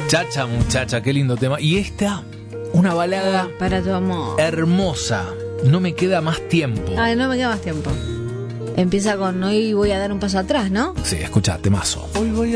Chacha, muchacha, qué lindo tema. Y esta, una balada para tu amor. Hermosa. No me queda más tiempo. Ay, no me queda más tiempo. Empieza con hoy voy a dar un paso atrás, ¿no? Sí, escucha, temazo. Hoy voy